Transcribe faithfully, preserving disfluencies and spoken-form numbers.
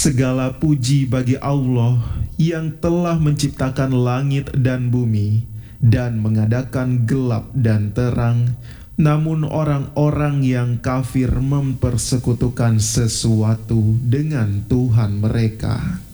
Segala puji bagi Allah yang telah menciptakan langit dan bumi dan mengadakan gelap dan terang, namun orang-orang yang kafir mempersekutukan sesuatu dengan Tuhan mereka.